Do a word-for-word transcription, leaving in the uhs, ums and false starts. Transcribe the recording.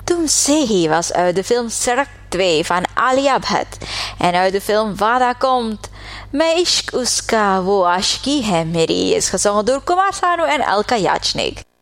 Tumse Hi was uit de film Sarak twee van Alia Bhatt en uit de film Wada Komt. Main Ishq Uska Wo Aashki Hai Meri is gezongen door Kumar Sanu en Alka Yachnik.